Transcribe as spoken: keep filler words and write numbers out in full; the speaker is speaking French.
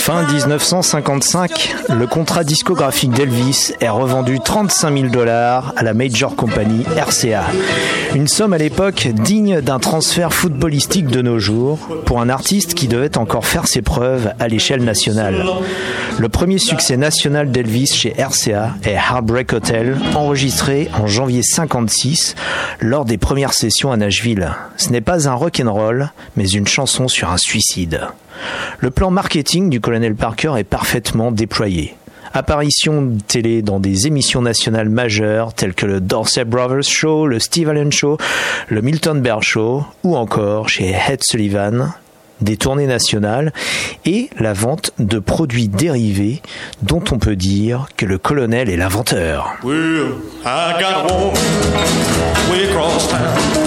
Fin dix-neuf cent cinquante-cinq, le contrat discographique d'Elvis est revendu trente-cinq mille dollars à la Major Company R C A. Une somme à l'époque digne d'un transfert footballistique de nos jours pour un artiste qui devait encore faire ses preuves à l'échelle nationale. Le premier succès national d'Elvis chez R C A est Heartbreak Hotel, enregistré en janvier cinquante-six lors des premières sessions à Nashville. Ce n'est pas un rock'n'roll, mais une chanson sur un suicide. Le plan marketing du colonel Parker est parfaitement déployé. Apparition télé dans des émissions nationales majeures telles que le Dorsey Brothers Show, le Steve Allen Show, le Milton Berle Show ou encore chez Ed Sullivan, des tournées nationales et la vente de produits dérivés dont on peut dire que le colonel est l'inventeur. Well, I got a woman way across town.